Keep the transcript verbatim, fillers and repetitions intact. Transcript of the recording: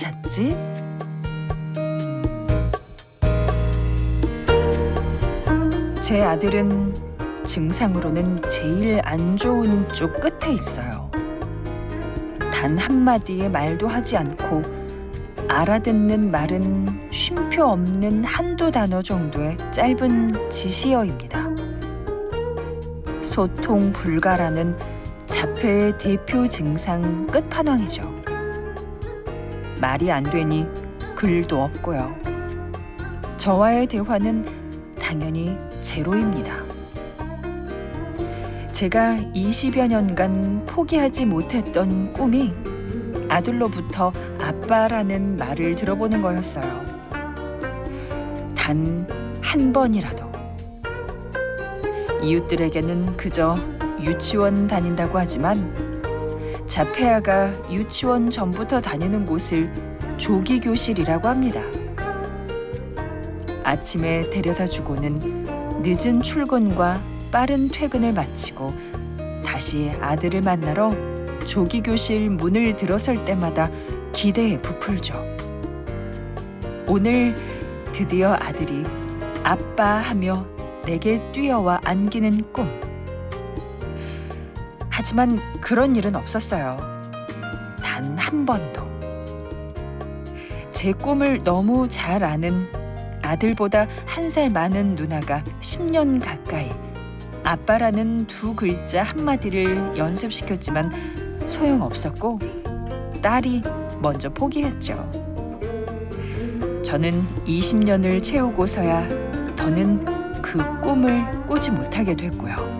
찾지? 제 아들은 증상으로는 제일 안 좋은 쪽 끝에 있어요. 단 한마디의 말도 하지 않고 알아듣는 말은 쉼표 없는 한두 단어 정도의 짧은 지시어입니다. 소통 불가라는 자폐의 대표 증상 끝판왕이죠. 말이 안 되니 글도 없고요. 저와의 대화는 당연히 제로입니다. 제가 이십여 년간 포기하지 못했던 꿈이 아들로부터 아빠라는 말을 들어보는 거였어요. 단 한 번이라도. 이웃들에게는 그저 유치원 다닌다고 하지만 자폐아가 유치원 전부터 다니는 곳을 조기교실이라고 합니다. 아침에 데려다 주고는 늦은 출근과 빠른 퇴근을 마치고 다시 아들을 만나러 조기교실 문을 들어설 때마다 기대에 부풀죠. 오늘 드디어 아들이 아빠 하며 내게 뛰어와 안기는 꿈. 하지만 그런 일은 없었어요. 단 한 번도. 제 꿈을 너무 잘 아는 아들보다 한 살 많은 누나가 십 년 가까이 아빠라는 두 글자 한마디를 연습시켰지만 소용없었고 딸이 먼저 포기했죠. 저는 이십 년을 채우고서야 더는 그 꿈을 꾸지 못하게 됐고요.